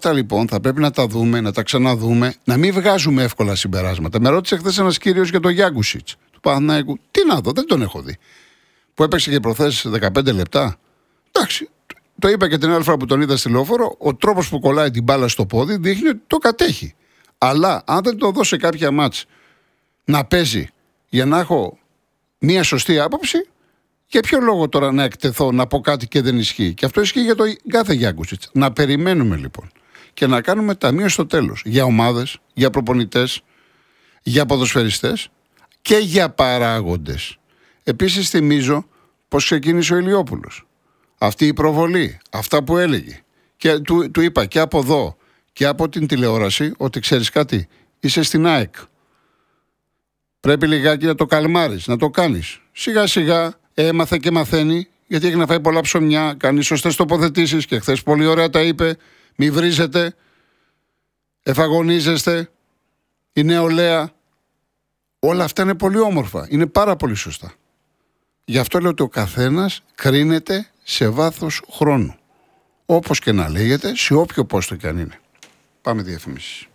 αυτά λοιπόν θα πρέπει να τα δούμε, να τα ξαναδούμε, να μην βγάζουμε εύκολα συμπεράσματα. Με ρώτησε χθες ένας κύριος για τον Γιάνκουσιτς του Παναθηναϊκού. Τι να δω, δεν τον έχω δει. Που έπαιξε και προχθές 15 λεπτά. Εντάξει, το είπα και την άλλη φορά που τον είδα στη Λεωφόρο, ο τρόπος που κολλάει την μπάλα στο πόδι δείχνει ότι το κατέχει. Αλλά αν δεν το δω σε κάποια μάτς να παίζει για να έχω μία σωστή άποψη, για ποιο λόγο τώρα να εκτεθώ, να πω κάτι και δεν ισχύει. Και αυτό ισχύει για τον κάθε Γιάνκουσιτς. Να περιμένουμε λοιπόν και να κάνουμε ταμείο στο τέλος. Για ομάδες, για προπονητές, για ποδοσφαιριστές και για παράγοντες. Επίσης θυμίζω πως ξεκίνησε ο Ηλιόπουλος. Αυτή η προβολή, αυτά που έλεγε. Και του είπα και από εδώ και από την τηλεόραση ότι ξέρεις κάτι, είσαι στην ΑΕΚ. Πρέπει λιγάκι να το καλμάρεις, να το κάνεις. Σιγά σιγά έμαθε και μαθαίνει, γιατί έχει να φάει πολλά ψωμιά, κάνει σωστές τοποθετήσεις και χθες πολύ ωραία τα είπε. Μη βρίζετε, εφαγωνίζεστε, η νεολαία. Όλα αυτά είναι πολύ όμορφα, είναι πάρα πολύ σωστά. Γι' αυτό λέω ότι ο καθένας κρίνεται σε βάθος χρόνου. Όπως και να λέγεται, σε όποιο πόστο και αν είναι. Πάμε διαφημίσεις.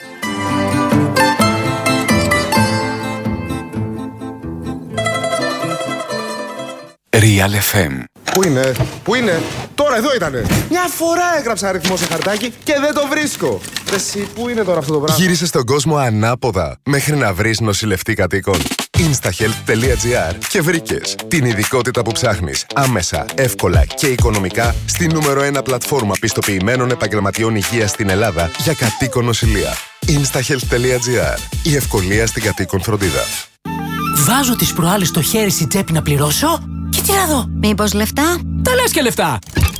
Real FM. Πού είναι, τώρα εδώ ήτανε. Μια φορά έγραψα αριθμό σε χαρτάκι και δεν το βρίσκω. Εσύ, πού είναι τώρα αυτό το πράγμα? Γύρισε στον κόσμο ανάποδα μέχρι να βρεις νοσηλευτή κατοίκων. Instahealth.gr και βρήκες την ειδικότητα που ψάχνεις άμεσα, εύκολα και οικονομικά στη νούμερο 1 πλατφόρμα πιστοποιημένων επαγγελματιών υγείας στην Ελλάδα για κατοίκον νοσηλεία. Instahealth.gr. Η ευκολία στην κατοίκον φροντίδα. Βάζω τις προάλλες το χέρι στην τσέπη να πληρώσω και τι να δω. Μήπως λεφτά? Τα λες και λεφτά.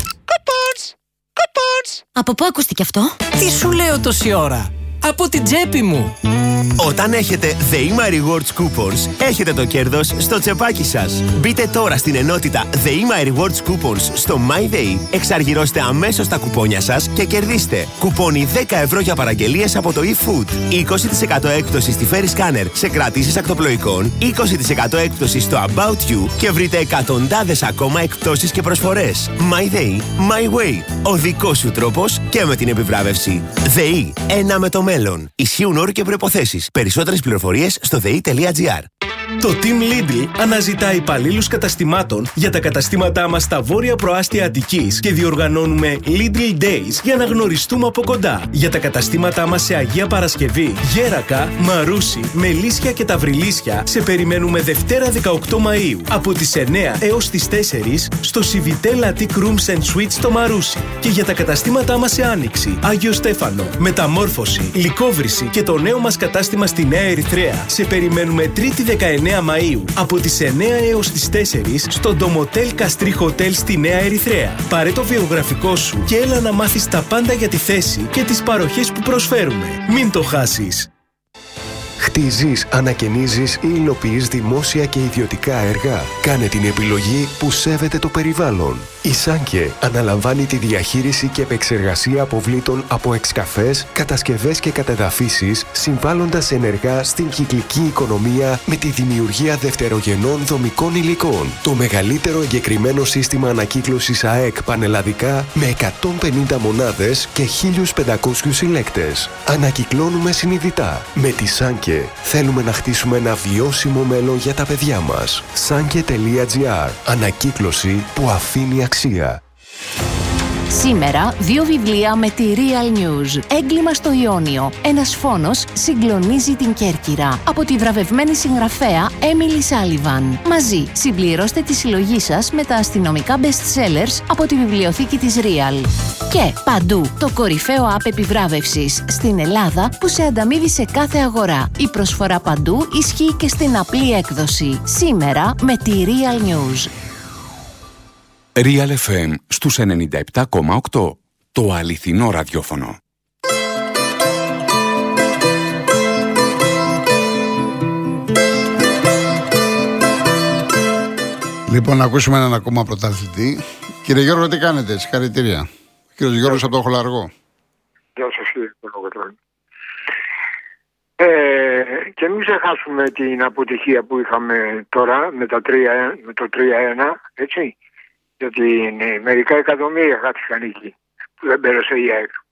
Κουπόνς. Από πού ακούστηκε αυτό? Τι σου λέω τόση ώρα? Από την τσέπη μου. Όταν έχετε The My Rewards Coupons, έχετε το κέρδος στο τσεπάκι σας. Μπείτε τώρα στην ενότητα The My Rewards Coupons στο MyDay, εξαργυρώστε αμέσως τα κουπόνια σας και κερδίστε κουπόνι 10 ευρώ για παραγγελίες από το eFood, 20% έκπτωση στη Ferry Scanner σε κρατήσεις ακτοπλοϊκών, 20% έκπτωση στο About You και βρείτε εκατοντάδες ακόμα εκπτώσεις και προσφορές. MyDay, My Way. Ο δικός σου τρόπος και με την επιβράβευση. ΔΕΗ, ένα με το μέλλον. Ισχύουν όροι και προϋποθέσεις. Περισσότερες πληροφορίες στο ΔΕΗ.gr. Το Team Lidl αναζητά υπαλλήλους καταστημάτων για τα καταστήματά μας στα βόρεια προάστια Αττικής και διοργανώνουμε Lidl Days για να γνωριστούμε από κοντά. Για τα καταστήματά μας σε Αγία Παρασκευή, Γέρακα, Μαρούσι, Μελίσια και Ταυριλίσια σε περιμένουμε Δευτέρα 18 Μαΐου από τις 9 έως τις 4 στο Civitel Attic Rooms and Suites στο Μαρούσι. Και για τα καταστήματά μας σε Άνοιξη, Άγιο Στέφανο, Μεταμόρφωση, Λυκόβρηση και το νέο μας κατάστημα στη Νέα Ερυθρέα σε περιμένουμε Τρίτη 19 Μαΐου από τις 9 έως τις 4 στο Ντομοτέλ Καστρί Χοτέλ στη Νέα Ερυθρέα. Πάρε το βιογραφικό σου και έλα να μάθεις τα πάντα για τη θέση και τις παροχές που προσφέρουμε. Μην το χάσεις. Χτίζεις, ανακαινίζεις ή υλοποιείς δημόσια και ιδιωτικά έργα. Κάνε την επιλογή που σέβεται το περιβάλλον. Η Σάνκε αναλαμβάνει τη διαχείριση και επεξεργασία αποβλήτων από εξκαφές, κατασκευές και κατεδαφίσεις, συμβάλλοντας ενεργά στην κυκλική οικονομία με τη δημιουργία δευτερογενών δομικών υλικών. Το μεγαλύτερο εγκεκριμένο σύστημα ανακύκλωσης ΑΕΚ πανελλαδικά με 150 μονάδες και 1.500 συλλέκτες. Ανακυκλώνουμε συνειδητά. Με τη Σάνκε θέλουμε να χτίσουμε ένα βιώσιμο μέλλον για τα παιδιά μας. Sanke.gr. Ανακύκλωση που αφήνει αξία. Σήμερα 2 βιβλία με τη Real News. Έγκλημα στο Ιόνιο. Ένας φόνος συγκλονίζει την Κέρκυρα. Από τη βραβευμένη συγγραφέα Emily Sullivan. Μαζί συμπληρώστε τη συλλογή σας με τα αστυνομικά best sellers από τη βιβλιοθήκη της Real. Και παντού το κορυφαίο app επιβράβευσης στην Ελλάδα που σε ανταμείβει σε κάθε αγορά. Η προσφορά παντού ισχύει και στην απλή έκδοση. Σήμερα με τη Real News. Real FM στους 97,8. Το αληθινό ραδιόφωνο. Λοιπόν, να ακούσουμε έναν ακόμα πρωταθλητή. Κύριε Γιώργο, τι κάνετε, συγχαρητήρια. Κύριος Γιώργος από το Χολαργό. Γεια σας, κύριε Κολοκοτρώνη. Και μην ξεχάσουμε την αποτυχία που είχαμε τώρα με το 3-1, έτσι. Γιατί μερικά εκατομμύρια χάθηκαν εκεί που δεν πέρασε η ΑΕΚ.